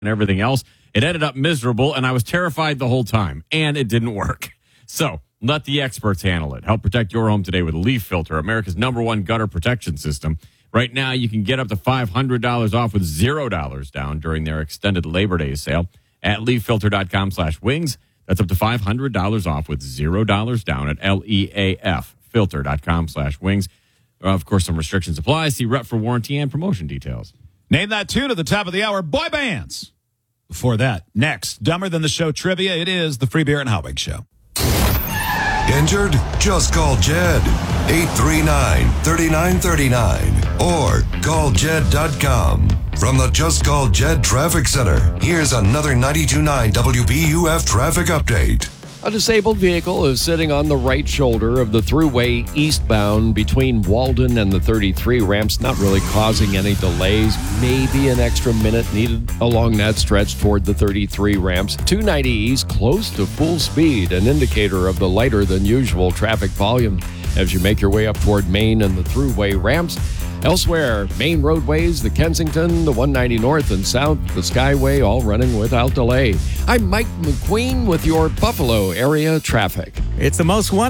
and everything else. It ended up miserable, and I was terrified the whole time, and it didn't work. So let the experts handle it. Help protect your home today with a Leaf Filter, America's #1 gutter protection system. Right now, you can get up to $500 off with $0 down during their extended Labor Day sale at leaffilter.com/wings. That's up to $500 off with $0 down at leaffilter.com/wings. Of course, some restrictions apply. See rep for warranty and promotion details. Name that tune at the top of the hour, boy bands. Before that, next, Dumber Than the Show trivia. It is the Free Beer and Hot Wings Show. Injured? Just call Jed. 839-3939 or call Jed.com. From the Just Call Jed Traffic Center, here's another 92.9 WBUF traffic update. A disabled vehicle is sitting on the right shoulder of the thruway eastbound between Walden and the 33 ramps, not really causing any delays. Maybe an extra minute needed along that stretch toward the 33 ramps. 290 East close to full speed, an indicator of the lighter than usual traffic volume as you make your way up toward Main and the thruway ramps. Elsewhere, main roadways, the Kensington, the 190 North and South, the Skyway, all running without delay. I'm Mike McQueen with your Buffalo area traffic. It's the most wonderful